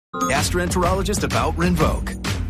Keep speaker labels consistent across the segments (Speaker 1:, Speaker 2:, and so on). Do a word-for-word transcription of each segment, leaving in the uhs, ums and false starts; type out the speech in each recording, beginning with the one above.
Speaker 1: Gastroenterologist about Rinvoq.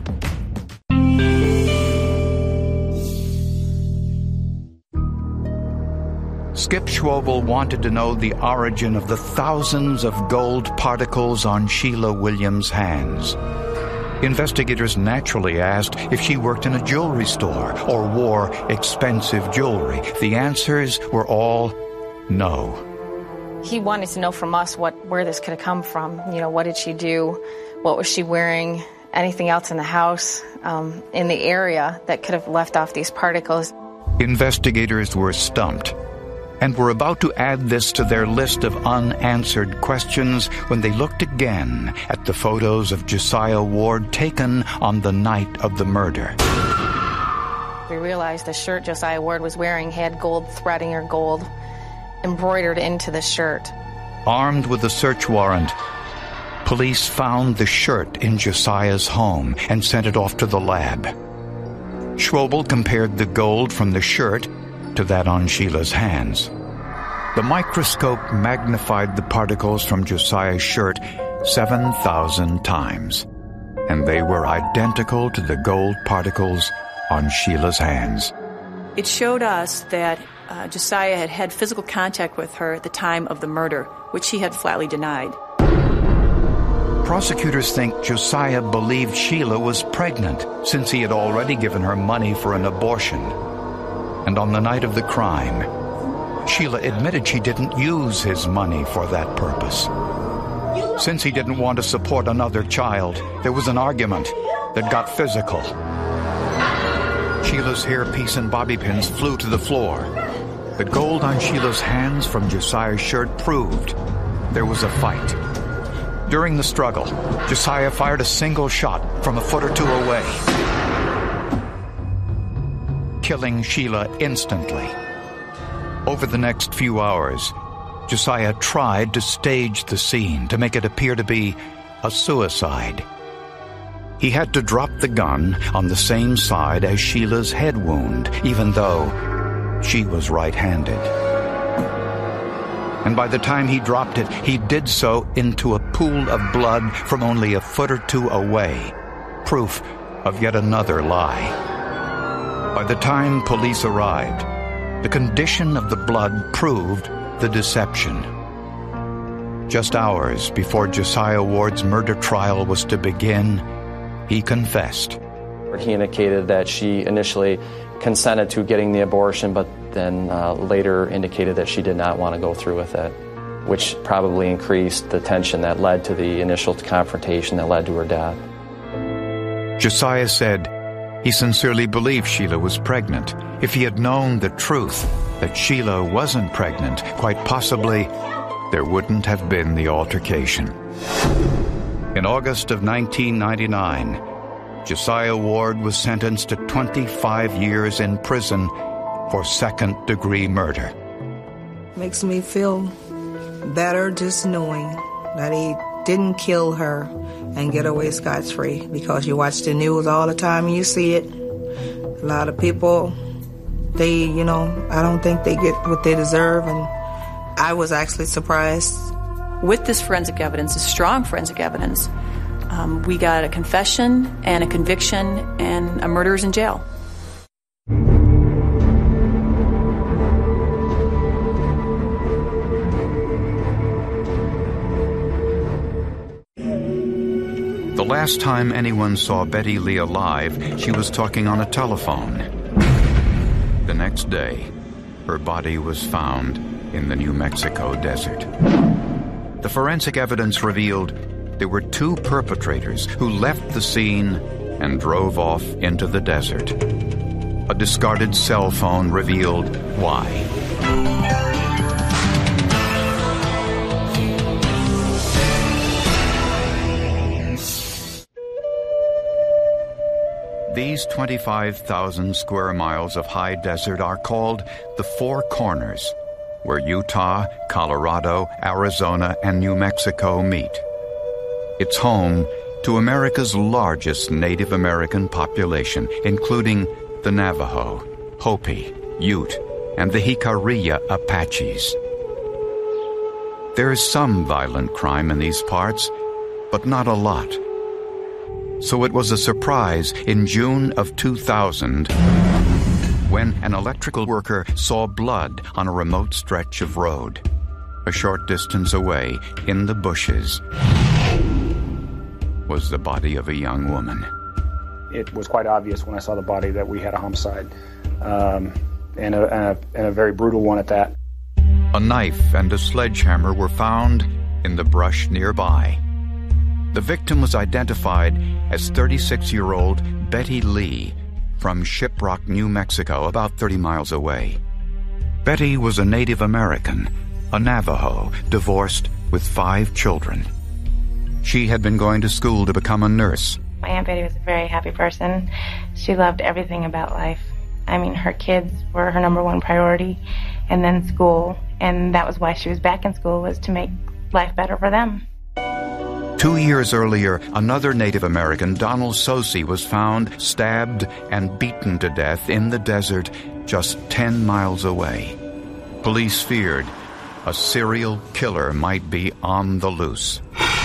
Speaker 2: Skip Schwobel wanted to know the origin of the thousands of gold particles on Sheila Williams' hands. Investigators naturally asked if she worked in a jewelry store or wore expensive jewelry. The answers were all no.
Speaker 3: He wanted to know from us what where this could have come from. You know, what did she do? What was she wearing? Anything else in the house, um, in the area that could have left off these particles?
Speaker 2: Investigators were stumped and were about to add this to their list of unanswered questions when they looked again at the photos of Josiah Ward taken on the night of the murder.
Speaker 3: We realized the shirt Josiah Ward was wearing had gold threading or gold embroidered into the shirt.
Speaker 2: Armed with a search warrant, police found the shirt in Josiah's home and sent it off to the lab. Schwobel compared the gold from the shirt to that on Sheila's hands. The microscope magnified the particles from Josiah's shirt seven thousand times, and they were identical to the gold particles on Sheila's hands.
Speaker 4: It showed us that uh, Josiah had had physical contact with her at the time of the murder, which he had flatly denied.
Speaker 2: Prosecutors think Josiah believed Sheila was pregnant since he had already given her money for an abortion. And on the night of the crime, Sheila admitted she didn't use his money for that purpose. Since he didn't want to support another child, there was an argument that got physical. Sheila's hairpiece and bobby pins flew to the floor. The gold on Sheila's hands from Josiah's shirt proved there was a fight. During the struggle, Josiah fired a single shot from a foot or two away, killing Sheila instantly. Over the next few hours, Josiah tried to stage the scene to make it appear to be a suicide. He had to drop the gun on the same side as Sheila's head wound, even though she was right-handed. And by the time he dropped it, he did so into a pool of blood from only a foot or two away, proof of yet another lie. By the time police arrived, the condition of the blood proved the deception. Just hours before Josiah Ward's murder trial was to begin, he confessed.
Speaker 5: He indicated that she initially consented to getting the abortion, but then uh, later indicated that she did not want to go through with it, which probably increased the tension that led to the initial confrontation that led to her death.
Speaker 2: Josiah said he sincerely believed Sheila was pregnant. If he had known the truth, that Sheila wasn't pregnant, quite possibly there wouldn't have been the altercation. In August of nineteen ninety-nine, Josiah Ward was sentenced to twenty-five years in prison for second-degree murder.
Speaker 6: Makes me feel better just knowing that he didn't kill her and get away scot-free, because you watch the news all the time and you see it. A lot of people, they, you know, I don't think they get what they deserve, and I was actually surprised.
Speaker 4: With this forensic evidence, this strong forensic evidence, um, we got a confession and a conviction, and a murderer's in jail.
Speaker 2: The last time anyone saw Betty Lee alive, she was talking on a telephone. The next day, her body was found in the New Mexico desert. The forensic evidence revealed there were two perpetrators who left the scene and drove off into the desert. A discarded cell phone revealed why. These twenty-five thousand square miles of high desert are called the Four Corners, where Utah, Colorado, Arizona, and New Mexico meet. It's home to America's largest Native American population, including the Navajo, Hopi, Ute, and the Jicarilla Apaches. There is some violent crime in these parts, but not a lot. So it was a surprise in June of two thousand when an electrical worker saw blood on a remote stretch of road. A short distance away, in the bushes, was the body of a young woman.
Speaker 1: It was quite obvious when I saw the body that we had a homicide, um, and, a, and, a, and a very brutal one at that.
Speaker 2: A knife and a sledgehammer were found in the brush nearby. The victim was identified as thirty-six-year-old Betty Lee from Shiprock, New Mexico, about thirty miles away. Betty was a Native American, a Navajo, divorced with five children. She had been going to school to become a nurse.
Speaker 7: My Aunt Betty was a very happy person. She loved everything about life. I mean, her kids were her number one priority, and then school. And that was why she was back in school, was to make life better for them.
Speaker 2: Two years earlier, another Native American, Donald Sosi, was found stabbed and beaten to death in the desert just ten miles away. Police feared a serial killer might be on the loose.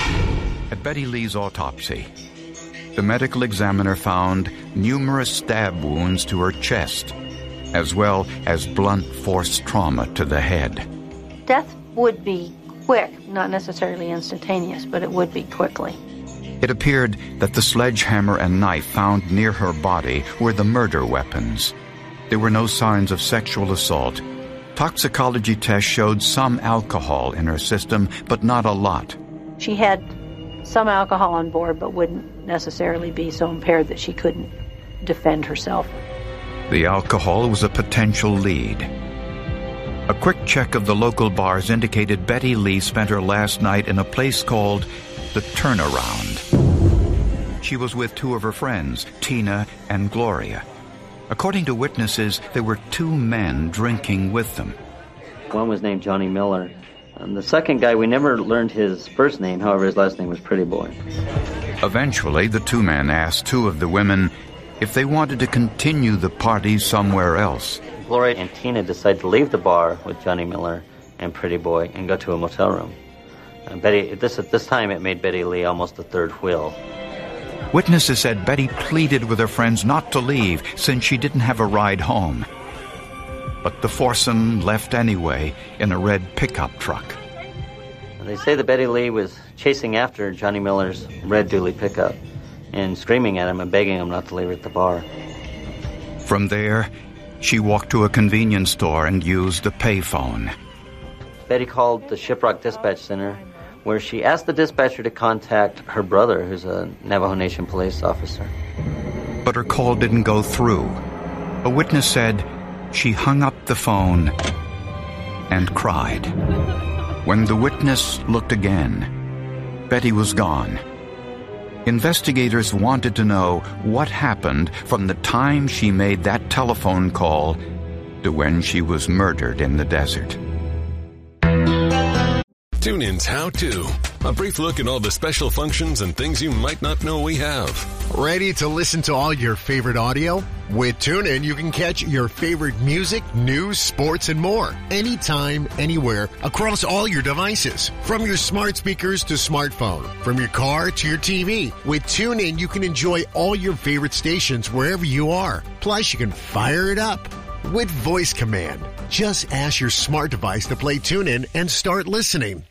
Speaker 2: At Betty Lee's autopsy, the medical examiner found numerous stab wounds to her chest, as well as blunt force trauma to the head.
Speaker 8: Death would be quick, not necessarily instantaneous, but it would be quickly.
Speaker 2: It appeared that the sledgehammer and knife found near her body were the murder weapons. There were no signs of sexual assault. Toxicology tests showed some alcohol in her system, but not a lot.
Speaker 8: She had some alcohol on board, but wouldn't necessarily be so impaired that she couldn't defend herself.
Speaker 2: The alcohol was a potential lead. A quick check of the local bars indicated Betty Lee spent her last night in a place called The Turnaround. She was with two of her friends, Tina and Gloria. According to witnesses, there were two men drinking with them.
Speaker 9: One was named Johnny Miller. And the second guy, we never learned his first name, however, his last name was Pretty Boy.
Speaker 2: Eventually, the two men asked two of the women if they wanted to continue the party somewhere else.
Speaker 9: Gloria and Tina decided to leave the bar with Johnny Miller and Pretty Boy and go to a motel room. And Betty, this at this time, it made Betty Lee almost the third wheel.
Speaker 2: Witnesses said Betty pleaded with her friends not to leave since she didn't have a ride home. But the foursome left anyway in a red pickup truck.
Speaker 9: They say that Betty Lee was chasing after Johnny Miller's red dually pickup and screaming at him and begging him not to leave her at the bar.
Speaker 2: From there, she walked to a convenience store and used a payphone.
Speaker 9: Betty called the Shiprock Dispatch Center, where she asked the dispatcher to contact her brother, who's a Navajo Nation police officer.
Speaker 2: But her call didn't go through. A witness said she hung up the phone and cried. When the witness looked again, Betty was gone. Investigators wanted to know what happened from the time she made that telephone call to when she was murdered in the desert.
Speaker 10: TuneIn's How To. A brief look at all the special functions and things you might not know we have.
Speaker 11: Ready to listen to all your favorite audio? With TuneIn, you can catch your favorite music, news, sports, and more. Anytime, anywhere, across all your devices. From your smart speakers to smartphone. From your car to your T V. With TuneIn, you can enjoy all your favorite stations wherever you are. Plus, you can fire it up with voice command. Just ask your smart device to play TuneIn and start listening.